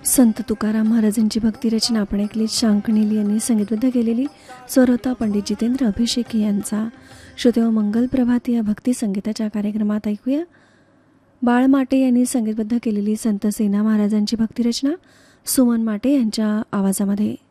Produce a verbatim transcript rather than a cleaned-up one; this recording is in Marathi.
संत तुकाराम महाराजांची भक्तिरचना आपण ऐकली. शांकणिली यांनी संगीतबद्ध केलेली. स्वर होता पंडित जितेंद्र अभिषेकी यांचा. श्रोतेहो, मंगल प्रभात या भक्ती संगीताच्या कार्यक्रमात ऐकूया बाळ माटे यांनी संगीतबद्ध केलेली संत सेना महाराजांची भक्तिरचना सुमन माटे यांच्या आवाजामध्ये.